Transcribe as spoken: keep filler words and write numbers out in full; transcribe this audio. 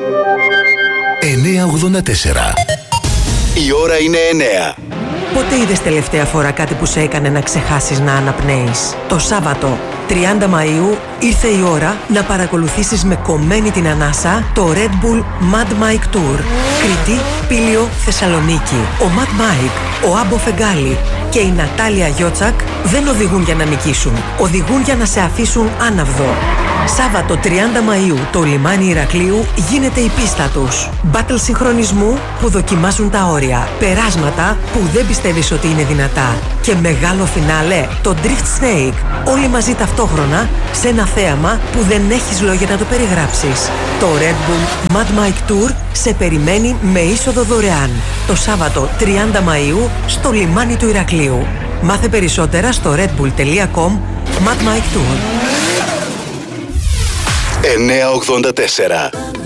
εννιά ογδόντα τέσσερα. Η ώρα είναι εννιά. Πότε είδες τελευταία φορά κάτι που σε έκανε να ξεχάσεις να αναπνέεις? Το Σάββατο τριάντα Μαΐου ήρθε η ώρα να παρακολουθήσεις με κομμένη την ανάσα το Red Bull Mad Mike Tour. Κρήτη, Πήλιο, Θεσσαλονίκη. Ο Mad Mike, ο Άμπο Φεγγάλη και η Νατάλια Γιότσακ δεν οδηγούν για να νικήσουν. Οδηγούν για να σε αφήσουν άναυδο. Σάββατο τριάντα Μαΐου το λιμάνι Ηρακλείου γίνεται η πίστα τους. Battle συγχρονισμού που δοκιμάζουν τα όρια. Περάσματα που δεν πιστεύεις ότι είναι δυνατά. Και μεγάλο φινάλε, το Drift Snake. Όλοι μαζί ταυτόχρονα σε ένα θέαμα που δεν έχεις λόγια να το περιγράψεις. Το Red Bull Mad Mike Tour σε περιμένει με είσοδο δωρεάν. Το Σάββατο τριάντα Μαΐου στο λιμάνι του Ηρακλείου. Μάθε περισσότερα στο redbull τελεία com Mad Mike Tour. εννιά ογδόντα τέσσερα.